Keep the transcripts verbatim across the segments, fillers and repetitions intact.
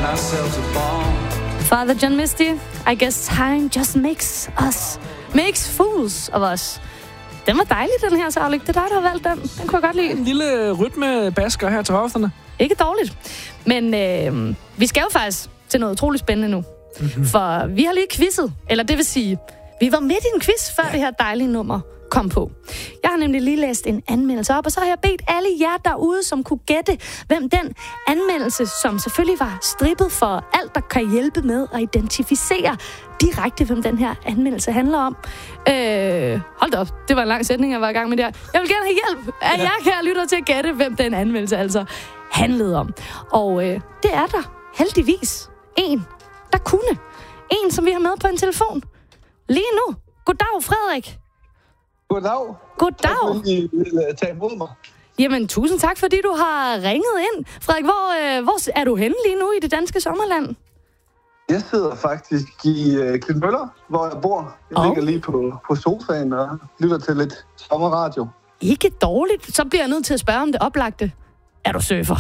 ourselves a ball. Father John Misty, I guess time just makes us, makes fools of us. Den var dejlig, den her, Sarlik. Det er dig, der har valgt den. Den kunne jeg godt lide. En lille rytmebasker her til hofterne. Ikke dårligt. Men øh, vi skal jo faktisk til noget utroligt spændende nu. Mm-hmm. For vi har lige quizzet, eller det vil sige, vi var midt i en quiz, før ja. det her dejlige nummer kom på. Jeg har nemlig lige læst en anmeldelse op, og så har jeg bedt alle jer derude, som kunne gætte, hvem den anmeldelse, som selvfølgelig var strippet for alt, der kan hjælpe med at identificere direkte, hvem den her anmeldelse handler om. Øh, hold da op, det var en lang sætning, jeg var i gang med der. Jeg vil gerne have hjælp af jer, kære lytter, til at gætte, hvem den anmeldelse altså handlede om. Og øh, det er der heldigvis en, der kunne. En, som vi har med på en telefon. Lige nu. Goddag, Frederik. Goddag. Goddag. Tak, fordi I vil tage imod mig. Jamen, tusind tak, fordi du har ringet ind. Frederik, hvor, øh, hvor er du henne lige nu i det danske sommerland? Jeg sidder faktisk i øh, Klitmøller, hvor jeg bor. Jeg oh. ligger lige på, på sofaen og lytter til lidt sommerradio. Ikke dårligt. Så bliver jeg nødt til at spørge om det oplagte. Er du surfer?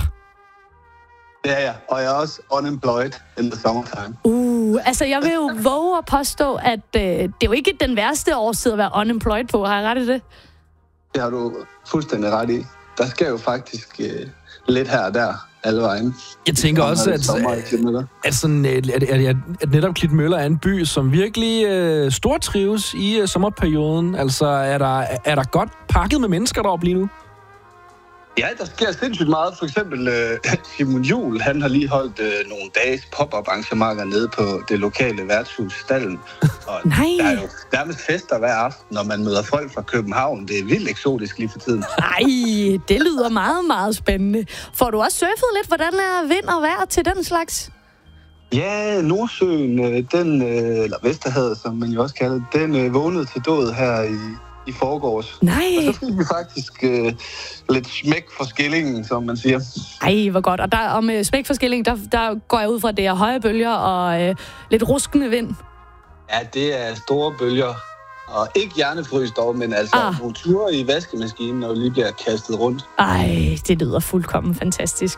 Ja, ja. Og jeg er også unemployed in the summertime. Uh, altså jeg vil jo våge at påstå, at øh, det er jo ikke den værste årstid at være unemployed på. Har jeg ret i det? Det har du fuldstændig ret i. Der sker jo faktisk øh, lidt her og der alle vejen. Jeg tænker også, at, at, sådan, at, at, at netop Klitmøller er en by, som virkelig øh, stortrives i øh, sommerperioden. Altså, er der, er der godt pakket med mennesker deroppe lige nu? Ja, der sker sindssygt meget. For eksempel øh, Simon Juhl, han har lige holdt øh, nogle dages pop-up arrangementer nede på det lokale værtshus Stallen. Og Nej. Der er jo nærmest fester hver aften, når man møder folk fra København. Det er vildt eksotisk lige for tiden. Nej, det lyder meget, meget spændende. Får du også surfet lidt, hvordan er vind og vejr til den slags? Ja, Nordsøen, den, eller Vesterhavet, som man jo også kalder det, den vågnede til død her i, i forgårs. Nej. Og så fik vi faktisk uh, lidt smæk for skillingen, som man siger. Ej, hvor godt. Og der, og med smæk for skillingen, der, der går jeg ud fra, at det er høje bølger og øh, lidt ruskende vind. Ja, det er store bølger. Og ikke hjernefrys dog, men altså ah. nogle ture i vaskemaskinen, når vi lige bliver kastet rundt. Ej, det lyder fuldkommen fantastisk.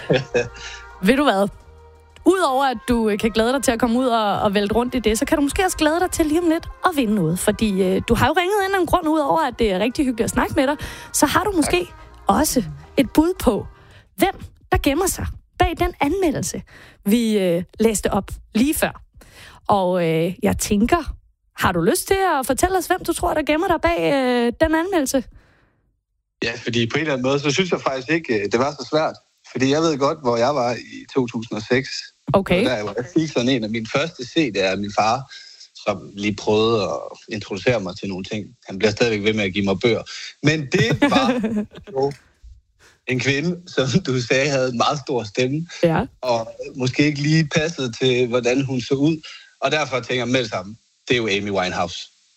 Ved du hvad? Udover at du kan glæde dig til at komme ud og, og vælte rundt i det, så kan du måske også glæde dig til lige om lidt at vinde noget. Fordi øh, du har jo ringet ind af en grund, udover at det er rigtig hyggeligt at snakke med dig, så har du måske også et bud på, hvem der gemmer sig bag den anmeldelse, vi øh, læste op lige før. Og øh, jeg tænker, har du lyst til at fortælle os, hvem du tror, der gemmer dig bag øh, den anmeldelse? Ja, fordi på en eller anden måde, så synes jeg faktisk ikke, det var så svært. Fordi jeg ved godt, hvor jeg var i to tusind og seks. Okay. Der, hvor jeg fik sådan en af mine første C D'er af min far, som lige prøvede at introducere mig til nogle ting. Han bliver stadigvæk ved med at give mig bøger. Men det var jo en kvinde, som du sagde, havde en meget stor stemme. Ja. Og måske ikke lige passede til, hvordan hun så ud. Og derfor tænker jeg med det samme. Det er jo Amy Winehouse.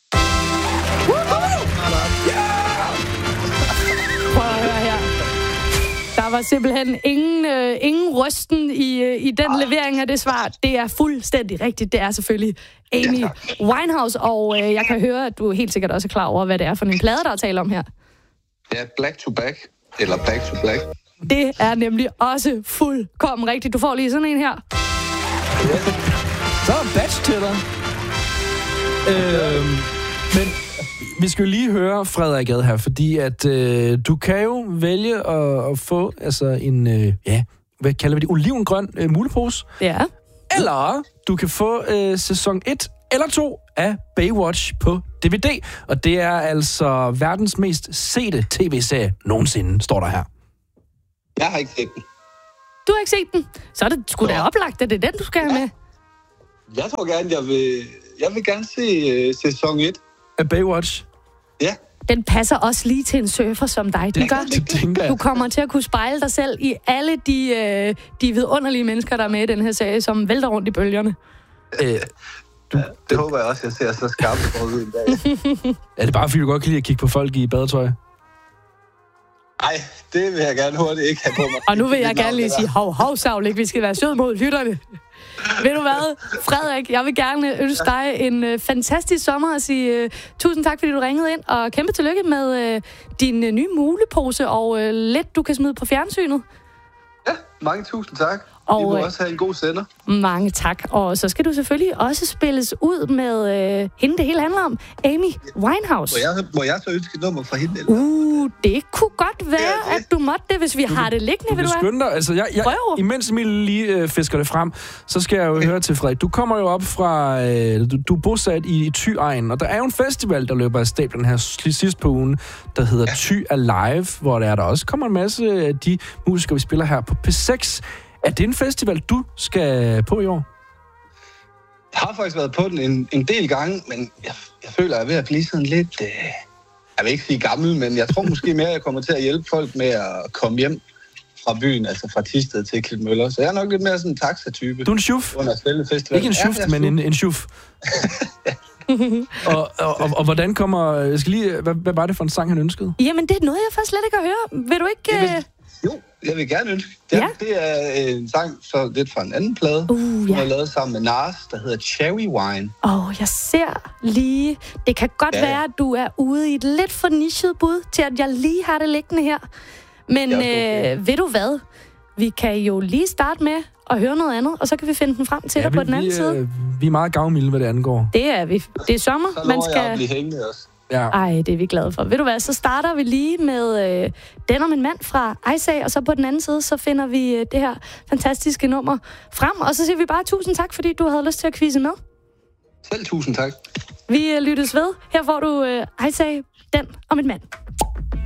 Prøv at høre her. Der var simpelthen ingen, øh, ingen rysten i, øh, i den Ej. levering af det svar. Det er fuldstændig rigtigt. Det er selvfølgelig Amy ja, Winehouse, og øh, jeg kan høre, at du helt sikkert også er klar over, hvad det er for en plade, der er tale om her. Ja, Black to Back, eller Back to Black. Det er nemlig også fuldkommen rigtigt. Du får lige sådan en her. Ja. Så er batch til dig. Øh, men vi skal jo lige høre Frederik Ad her, fordi at øh, du kan jo vælge at, at få altså en, øh, ja, hvad kalder vi det, olivengrøn øh, mulepose. Ja. Eller du kan få øh, sæson et eller to af Baywatch på D V D. Og det er altså verdens mest sete tv-serie nogensinde, står der her. Jeg har ikke set den. Du har ikke set den? Så er det sgu da oplagt, at det er den, du skal have med. Jeg tror gerne, jeg vil, jeg vil gerne se uh, sæson et. Af Baywatch? Ja. Den passer også lige til en surfer som dig. Den det, gør, det tænker jeg. Du kommer til at kunne spejle dig selv i alle de, øh, de vidunderlige mennesker, der er med i den her serie, som vælter rundt i bølgerne. Øh, du, ja, det, det håber jeg også, jeg ser så skarpt ud en dag. Er det bare, fordi du godt kan lide at kigge på folk i badetøj? Nej, det vil jeg gerne hurtigt ikke have på mig. Og nu vil jeg gerne lige sige, hov, hov, Savlik, vi skal være sød mod lytterne. Ved du hvad, Frederik, jeg vil gerne ønske dig en øh, fantastisk sommer og sige øh, tusind tak, fordi du ringede ind, og kæmpe tillykke med øh, din øh, nye mulepose og øh, lidt, du kan smide på fjernsynet. Ja, Mange tusind tak. Og, I må øh, også have en god sender. Mange tak. Og så skal du selvfølgelig også spilles ud med øh, hende, det hele handler om, Amy Winehouse. Må jeg, må jeg så ønske et nummer fra hende? Eller? Uh, det kunne godt være, Ja, det. at du måtte det, hvis vi Du har det liggende. Du Vil kan du have? skynde dig. Altså, jeg, jeg, Prøv. imens Emilie lige øh, fisker det frem, så skal jeg jo høre til Frederik. Du kommer jo op fra... Øh, du, du er bosat i, i Thy-egnen, og der er jo en festival, der løber af stablen her sidst på ugen, der hedder ja. Thy Alive, hvor der, der også kommer en masse af de musikere, vi spiller her på P seks. Er det en festival, du skal på i år? Jeg har faktisk været på den en, en del gange, men jeg, jeg føler, at jeg er ved at blive sådan lidt... Øh, jeg vil ikke sige gammel, men jeg tror måske mere, at jeg kommer til at hjælpe folk med at komme hjem fra byen, altså fra Thisted til Klitmøller. Så jeg er nok lidt mere sådan en taxa-type. Du er en sjuf? Under selve festivalen. Ikke en sjuf, men en, en sjuf. og, og, og, og hvordan kommer... Jeg skal lige, hvad, hvad var det for en sang, han ønskede? Jamen, det er noget, jeg faktisk slet ikke har hørt. Vil du ikke... Jeg vil, Øh... jo, jeg vil gerne ønske. Det, Ja. det er en sang så lidt fra en anden plade, Uh, som ja. jeg har lavet sammen med Nars, der hedder Cherry Wine. Åh, oh, jeg ser lige... Det kan godt Ja, ja. ja. være, at du er ude i et lidt for nichet bud, til at jeg lige har det liggende her. Men Ja, okay. øh, ved du hvad? Vi kan jo lige starte med at høre noget andet, og så kan vi finde den frem til ja, dig vi, på den anden vi, side. øh, vi er meget gavmilde, hvad det angår. Det er vi. Det er sommer, Så man lover jeg at skal... blive hængende også. Ja. Ej, det er vi glade for. Ved du hvad, så starter vi lige med øh, Den om en mand fra Isag, og så på den anden side, så finder vi øh, det her fantastiske nummer frem, og så siger vi bare tusind tak, fordi du havde lyst til at quizze med. Selv tusind tak. Vi øh, lyttes ved. Her får du øh, Isag, Den om en mand.